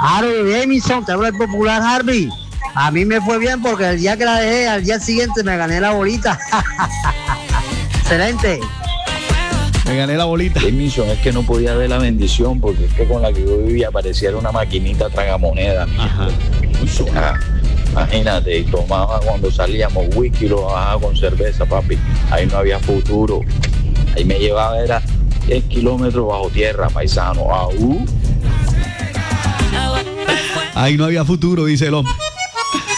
Harvey Jamison, te habla el popular Harvey. A mí me fue bien porque el día que la dejé, al día siguiente me gané la bolita. Excelente. Me gané la bolita. Jamison, es que no podía ver la bendición porque es que con la que yo vivía pareciera una maquinita tragamoneda. Ajá. Imagínate, y tomaba cuando salíamos whisky, lo bajaba con cerveza, papi. Ahí no había futuro. Ahí me llevaba, era 10 kilómetros bajo tierra, paisano. Ahí no había futuro, dice el hombre.